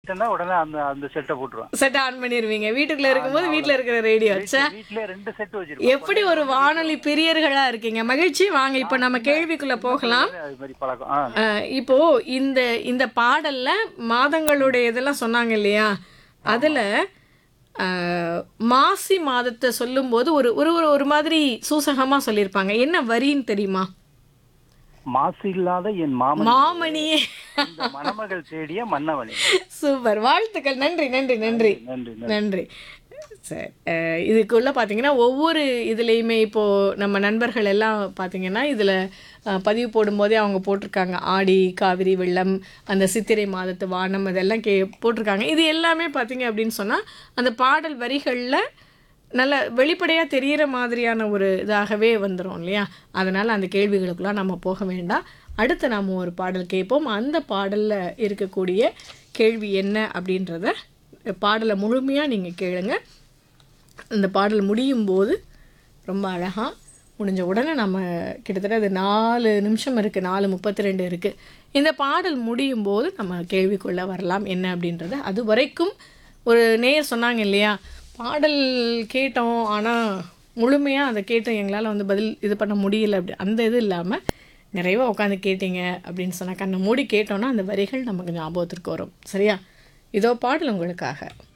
கேட்டேன்னா உடனே அந்த அந்த செட்டை போட்டுருவேன். Set on பண்ணிருவீங்க. வீட்டுக்குள்ள இருக்கும்போது வீட்ல அவ்வளவுதான். இருக்கிற ரேடியோ. ச்சே! வீட்லயே 2 செட் வச்சிருப்பேன். எப்படி கொல்லையில ஒரு 1 வீட்ல வானொலி 1. பிரியர்களா இருக்கீங்க. மகிழ்ச்சி. வாங்க இப்ப நான் நம்ம கேள்விக்குள்ள சின்ன போகலாம். பிள்ளையிலேருந்தே அது மாரி பழக்கம். இப்போ இந்த இந்த பாடல்ல மாதங்களுடைய இதெல்லாம் சொன்னாங்க இல்லையா? அதுல ஆமா. அ மாசி மாதத்த சொல்லும்போது ஒரு ஒரு ஒரு ஒரு மாதிரி சூசகமா சொல்லியிருப்பாங்க. என்ன வரின்னு தெரியுமா? மாசு இல்லாத என் மாமணியே, மாமணியே. இந்த மணமகள் தேடிய மன்னவனே. சூப்பர். வாழ்த்துக்கள். நன்றி, நன்றி, நன்றி. நன்றி, நன்றி, நன்றி. நன்றி. சரி. இதுக்குள்ள பார்த்தீங்கன்னா, ஒவ்வொரு இதுலயுமே இப்போ நம்ம நண்பர்கள் எல்லாம் பார்த்தீங்கன்னா, இதில பதிவு போடும்போதே அவங்க போட்டிருக்காங்க. ஆடி, காவிரி வெள்ளம், அந்த சித்திரை மாதத்து வானம் அதெல்லாம் போட்டிருக்காங்க. இது எல்லாமே பார்த்தீங்க அப்படின்னு சொன்னா, அந்த பாடல் வரிகள்ல நல்ல வெளிப்படையா தெரியிற மாதிரியான ஒரு இதாகவே வந்துரும் இல்லையா? அதனால அந்த கேள்விகளுக்கெல்லாம் நம்ம போக வேண்டாம். அடுத்து நாம ஒரு பாடல் கேட்போம். அந்த பாடல்ல இருக்கக்கூடிய கேள்வி என்ன அப்படின்றத பாடலை முழுமையா நீங்க கேளுங்க. அந்த பாடல் முடியும்போது ரொம்ப அழகா முடிஞ்ச உடனே நம்ம கிட்டத்தட்ட அது 4 நிமிஷம் இருக்குது, 4:32 இருக்குது. இந்த பாடல் முடியும் போது நம்ம கேள்விக்குள்ளே வரலாம் என்ன அப்படின்றத. அது வரைக்கும் ஒரு நேயர் சொன்னாங்க இல்லையா, பாடல் கேட்டோம் ஆனால் முழுமையாக அதை கேட்டோம் எங்களால் வந்து பதில் இது பண்ண முடியல அப்படி, அந்த இது இல்லாமல் நிறைவாக உட்காந்து கேட்டீங்க அப்படின்னு சொன்னால் கண்ணை மூடி கேட்டோன்னா அந்த வரிகள் நமக்கு ஞாபகத்திற்கு வரும். சரியா? இதோ பாடல் உங்களுக்காக.